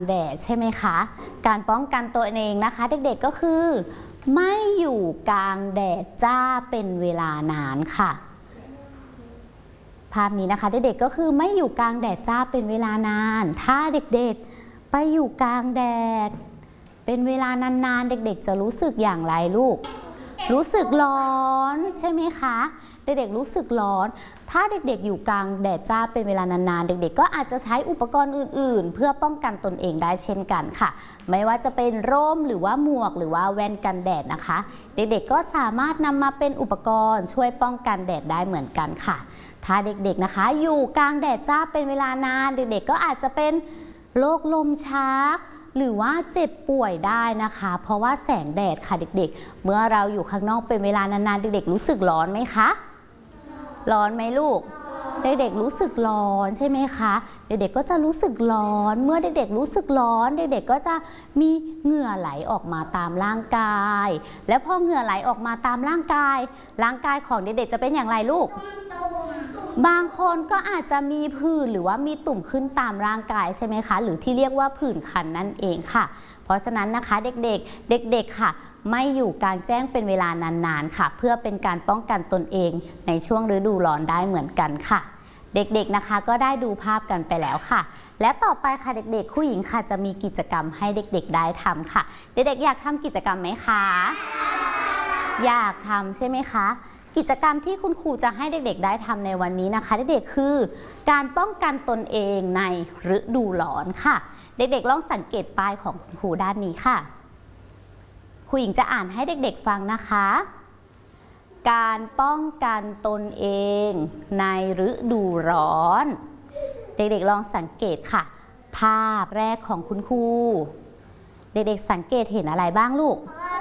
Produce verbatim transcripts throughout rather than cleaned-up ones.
แดดใช่ไหมคะการป้องกันตัวเองนะคะเด็กๆก็คือไม่อยู่กลางแดดจ้าเป็นเวลานานค่ะภาพนี้นะคะเด็กๆก็คือไม่อยู่กลางแดดจ้าเป็นเวลานานถ้าเด็กๆไปอยู่กลางแดดเป็นเวลานานๆเด็กๆจะรู้สึกอย่างไรลูกรู้สึกร้อนใช่ไหมคะเด็กๆรู้สึกร้อนถ้าเด็กๆอยู่กลางแดดจ้าเป็นเวลานานๆเด็กๆก็อาจจะใช้อุปกรณ์อื่นๆเพื่อป้องกันตนเองได้เช่นกันค่ะไม่ว่าจะเป็นร่มหรือว่าหมวกหรือว่าแว่นกันแดดนะคะเด็กๆก็สามารถนำมาเป็นอุปกรณ์ช่วยป้องกันแดดได้เหมือนกันค่ะถ้าเด็กๆนะคะอยู่กลางแดดจ้าเป็นเวลานานเด็กๆก็อาจจะเป็นโรคลมชักหรือว่าเจ็บป่วยได้นะคะเพราะว่าแสงแดดค่ะเด็กๆเมื่อเราอยู่ข้างนอกเป็นเวลานานๆเด็กๆรู้สึกร้อนไหมคะร้อนไหมลูกเด็กๆรู้สึกร้อนใช่ไหมคะเด็กๆก็จะรู้สึกร้อนเมื่อเด็กๆรู้สึกร้อนเด็กๆก็จะมีเหงื่อไหลออกมาตามร่างกายและพอเหงื่อไหลออกมาตามร่างกายร่างกายของเด็กๆจะเป็นอย่างไรลูกบางคนก็อาจจะมีผื่นหรือว่ามีตุ่มขึ้นตามร่างกายใช่ไหมคะหรือที่เรียกว่าผื่นคันนั่นเองค่ะเพราะฉะนั้นนะคะเด็กๆเด็กๆค่ะไม่อยู่กลางแจ้งเป็นเวลานานๆค่ะเพื่อเป็นการป้องกันตนเองในช่วงฤดูร้อนได้เหมือนกันค่ะเด็กๆนะคะก็ได้ดูภาพกันไปแล้วค่ะและต่อไปค่ะเด็กๆผู้หญิงค่ะจะมีกิจกรรมให้เด็กๆได้ทำค่ะเด็กๆอยากทำกิจกรรมไหมคะอยากทำใช่ไหมคะกิจกรรมที่คุณครูจะให้เด็กๆได้ทำในวันนี้นะคะเด็กๆคือการป้องกันตนเองในฤดูร้อนค่ะเด็กๆลองสังเกตป้ายของคุณครูด้านนี้ค่ะครูหญิงจะอ่านให้เด็กๆฟังนะคะการป้องกันตนเองในฤดูร้อนเด็กๆลองสังเกตค่ะภาพแรกของคุณครูเด็กๆสังเกตเห็นอะไรบ้างลูก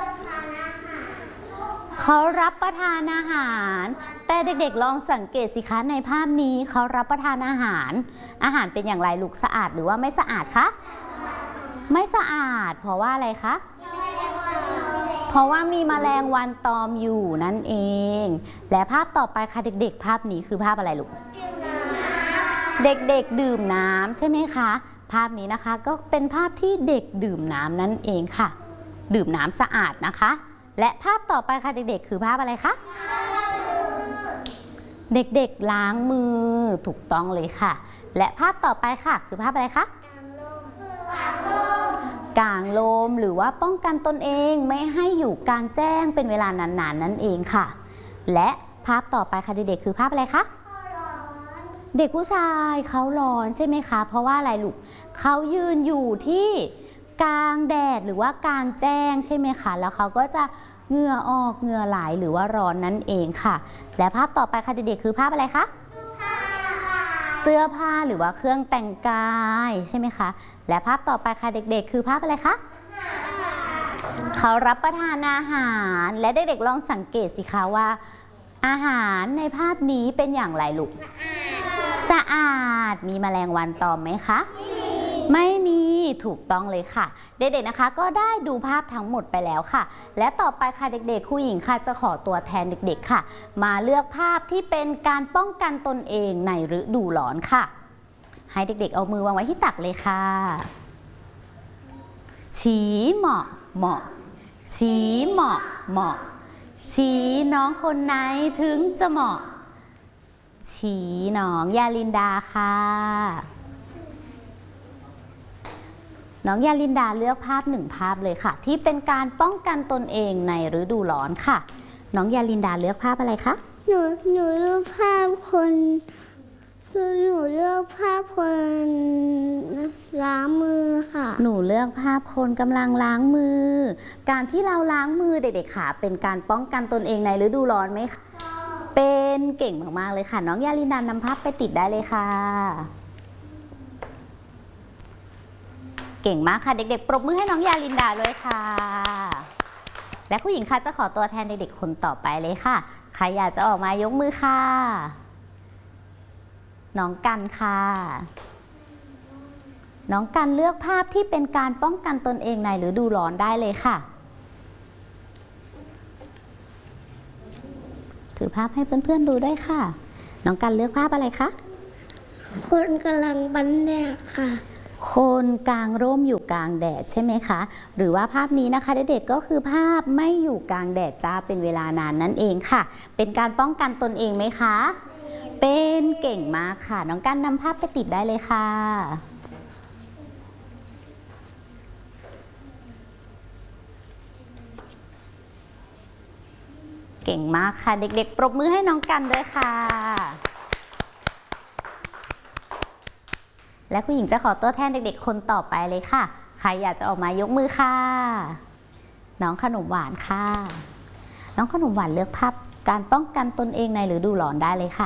เขารับประทานอาหารแต่เด็กๆลองสังเกตสิคะในภาพนี้เขารับประทานอาหารอาหารเป็นอย่างไรลูกสะอาดหรือว่าไม่สะอาดคะไม่สะอาดเพราะว่าอะไรคะเพราะว่ามีแมลงวันตอมอยู่นั่นเองและภาพต่อไปค่ะเด็กๆภาพนี้คือภาพอะไรลูกเด็กๆดื่มน้ำใช่ไหมคะภาพนี้นะคะก็เป็นภาพที่เด็กดื่มน้ำนั่นเองค่ะดื่มน้ำสะอาดนะคะและภาพต่อไปค่ะเด็กๆคือภาพอะไรคะเด็กๆล้างมือถูกต้องเลยค่ะและภาพต่อไปค่ะคือภาพอะไรคะกางลมหรือว่าป้องกันตนเองไม่ให้อยู่กลางแจ้งเป็นเวลานานๆนั่นเองค่ะและภาพต่อไปค่ะเด็กๆคือภาพอะไรคะเด็กผู้ชายเขาร้อนใช่ไหมคะเพราะว่าอะไรลูกเขายืนอยู่ที่กลางแดดหรือว่ากลางแจ้งใช่ไหมคะแล้วเขาก็จะเหงื่อออกเหงื่อไหลหรือว่าร้อนนั่นเองค่ะและภาพต่อไปค่ะเด็กๆคือภาพอะไรคะเสื้อผ้าหรือว่าเครื่องแต่งกายใช่ไหมคะและภาพต่อไปค่ะเด็กๆคือภาพอะไรคะเขารับประทานอาหารและเด็กๆลองสังเกตสิคะว่าอาหารในภาพนี้เป็นอย่างไรลูกสะอาดมีแมลงวันตอมไหมคะไม่มีถูกต้องเลยค่ะเด็กๆนะคะก็ได้ดูภาพทั้งหมดไปแล้วค่ะและต่อไปค่ะเด็กๆครูหญิงค่ะจะขอตัวแทนเด็กๆค่ะมาเลือกภาพที่เป็นการป้องกันตนเองในฤดูร้อนค่ะให้เด็กๆเอามือวางไว้ที่ตักเลยค่ะชี้เหมาะเหมาะชี้เหมาะเหมาะชี้น้องคนไหนถึงจะเหมาะชี้น้องยาลินดาค่ะน้องยาลินดาเลือกภาพหนึ่งภาพเลยค่ะที่เป็นการป้องกันตนเองในฤดูร้อนค่ะน้องยาลินดาเลือกภาพอะไรคะหนูหนูเลือกภาพคนหนูหนูเลือกภาพคนล้างมือค่ะหนูเลือกภาพคนกำลังล้างมือการที่เราล้างมือเด็กๆค่ะเป็นการป้องกันตนเองในฤดูร้อนไหมคะเป็นเก่งมากๆเลยค่ะน้องยาลินดานำภาพไปติดได้เลยค่ะเก่งมากค่ะเด็กๆปรบมือให้น้องยาลินดาด้วยค่ะและผู้หญิงค่ะจะขอตัวแทนเด็กๆคนต่อไปเลยค่ะใครอยากจะออกมายกมือค่ะน้องกันค่ะน้องกันเลือกภาพที่เป็นการป้องกันตนเองในฤดูร้อนได้เลยค่ะถือภาพให้เพื่อนๆดูด้วยค่ะน้องกันเลือกภาพอะไรคะคนกำลังบันแดดค่ะคนกลางร่มอยู่กลางแดดใช่ไหมคะหรือว่าภาพนี้นะคะเด็กๆก็คือภาพไม่อยู่กลางแดดจ้าเป็นเวลานานนั่นเองค่ะเป็นการป้องกันตนเองไหมคะเป็นเก่งมากค่ะน้องกันนำภาพไปติดได้เลยค่ะเก่งมากค่ะเด็กๆปรบมือให้น้องกันด้วยค่ะและคุณหญิงจะขอตัวแทนเด็กๆคนต่อไปเลยค่ะใครอยากจะออกมายกมือค่ะน้องขนมหวานค่ะน้องขนมหวานเลือกภาพการป้องกันตนเองในฤดูร้อนได้เลยค่ะ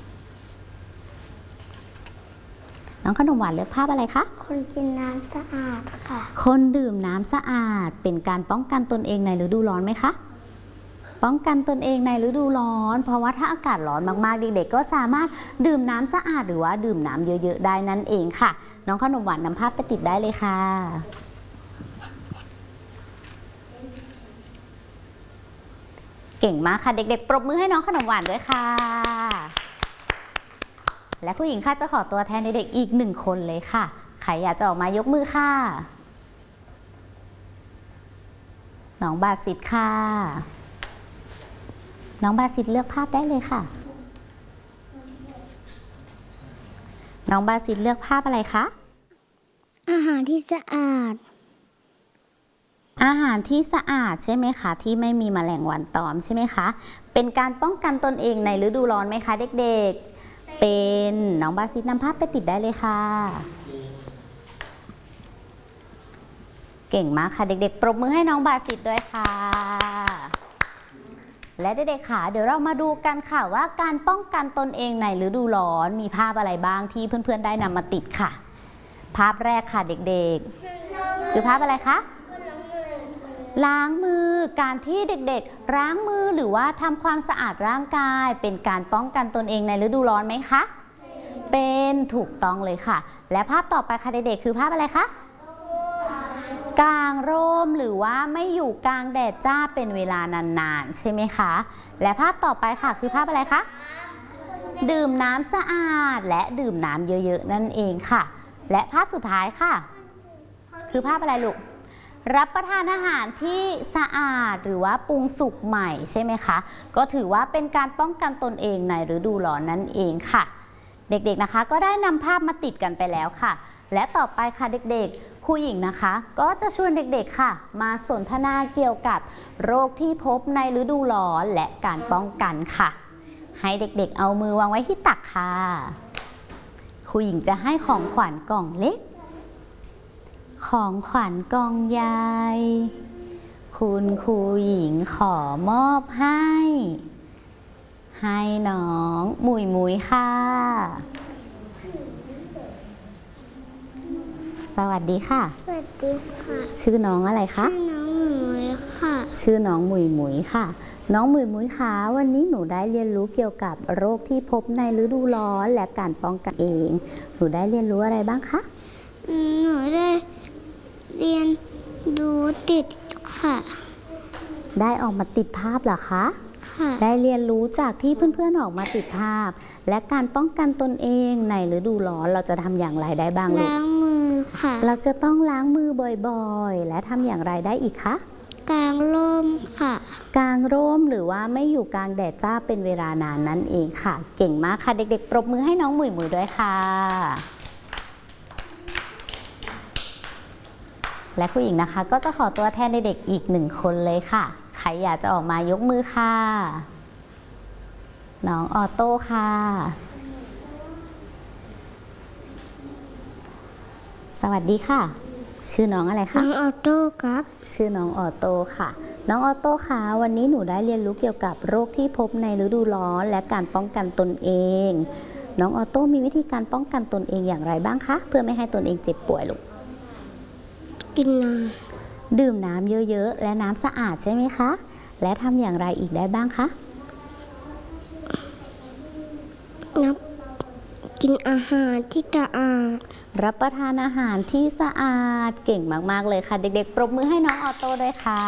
น้องขนมหวานเลือกภาพอะไรคะคนกินน้ำสะอาดค่ะคนดื่มน้ำสะอาดเป็นการป้องกันตนเองในฤดูร้อนไหมคะป้องกันตนเองในฤดูร้อนเพราะว่าถ้าอากาศร้อนมากๆเด็กๆก็สามารถดื่มน้ำสะอาดหรือว่าดื่มน้ำเยอะๆได้นั่นเองค่ะน้องขนมหวานนำภาพไปติดได้เลยค่ะเก่งมากค่ะเด็กๆปรบมือให้น้องขนมหวานด้วยค่ะและผู้หญิงค่ะจะขอตัวแทนเด็กๆอีกหนึ่งคนเลยค่ะใครอยากจะออกมายกมือค่ะน้องบาสิตค่ะน้องบาสิตเลือกภาพได้เลยค่ะน้องบาสิตเลือกภาพอะไรคะอาหารที่สะอาดอาหารที่สะอาดใช่ไหมคะที่ไม่มีแมลงวันตอมใช่ไหมคะเป็นการป้องกันตนเองในฤดูร้อนไหมคะเด็กๆเป็นน้องบาสิตนำภาพไปติดได้เลยค่ะเก่งมากค่ะเด็กๆปรบมือให้น้องบาสิตด้วยค่ะและเด็กๆค่ะเดี๋ยวเรามาดูกันค่ะว่าการป้องกันตนเองในฤดูร้อนมีภาพอะไรบ้างที่เพื่อนๆได้นำมาติดค่ะภาพแรกค่ะเด็กๆคือภาพอะไรคะล้างมือการที่เด็กๆล้างมือหรือว่าทำความสะอาดร่างกายเป็นการป้องกันตนเองในฤดูร้อนไหมคะเป็นถูกต้องเลยค่ะและภาพต่อไปค่ะเด็กๆคือภาพอะไรคะกลางร่มหรือว่าไม่อยู่กลางแดดจ้าเป็นเวลานานๆใช่ไหมคะและภาพต่อไปค่ะคือภาพอะไรคะดื่มน้ำสะอาดและดื่มน้ำเยอะๆนั่นเองค่ะและภาพสุดท้ายค่ะคือภาพอะไรลูกรับประทานอาหารที่สะอาดหรือว่าปรุงสุกใหม่ใช่ไหมคะก็ถือว่าเป็นการป้องกันตนเองในฤดูร้อนนั่นเองค่ะเด็กๆนะคะก็ได้นำภาพมาติดกันไปแล้วค่ะและต่อไปค่ะเด็กๆครูหญิงนะคะก็จะชวนเด็กๆค่ะมาสนทนาเกี่ยวกับโรคที่พบในฤดูร้อนและการป้องกันค่ะให้เด็กๆเอามือวางไว้ที่ตักค่ะครูหญิงจะให้ของขวัญกล่องเล็กของขวัญกล่องใหญ่คุณครูหญิงขอมอบให้ให้น้องมุยมุยค่ะสวัสดีค่ะสวัสดีค่ะชื่อน้องอะไรคะชื่อน้องหมุยค่ะชื่อน้องมุยมุยค่ะน้องมุยมุยคะวันนี้หนูได้เรียนรู้เกี่ยวกับโรคที่พบในฤดูร้อนและการป้องกันเองหนูได้เรียนรู้อะไรบ้างคะหนูได้เรียนรู้ติดค่ะได้ออกมาติดภาพเหรอคะค่ะได้เรียนรู้จากที่เพื่อนๆออกมาติดภาพและการป้องกันตนเองในฤดูร้อนเราจะทำอย่างไรได้บ้างลูกล้างมือค่ะเราจะต้องล้างมือบ่อยๆและทำอย่างไรได้อีกคะกางร่มค่ะกางร่มหรือว่าไม่อยู่กลางแดดจ้าเป็นเวลานานนั่นเองค่ะเก่งมากค่ะเด็กๆปรบมือให้น้องมุยมุยด้วยค่ะและผู้หญิงนะคะก็จะขอตัวแทนเด็กๆอีกหนึ่งคนเลยค่ะใครอยากจะออกมายกมือค่ะน้องออโต้ค่ะสวัสดีค่ะชื่อน้องอะไรคะน้องออโต้ครับชื่อน้องออโต้ค่ะน้องออโต้ค่ะวันนี้หนูได้เรียนรู้เกี่ยวกับโรคที่พบในฤดูร้อนและการป้องกันตนเองน้องออโต้มีวิธีการป้องกันตนเองอย่างไรบ้างคะเพื่อไม่ให้ตนเองเจ็บป่วยลูกกินน้ำดื่มน้ำเยอะๆและน้ำสะอาดใช่ไหมคะและทำอย่างไรอีกได้บ้างคะนับกินอาหารที่สะอาดรับประทานอาหารที่สะอาดเก่งมากๆเลยค่ะเด็กๆปรบมือให้น้องออโต้ด้วยค่ะ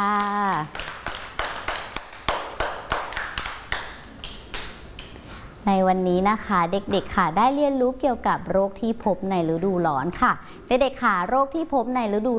ในวันนี้นะคะเด็กๆค่ะได้เรียนรู้เกี่ยวกับโรคที่พบในฤดูร้อนค่ะเด็กๆค่ะโรคที่พบในฤดู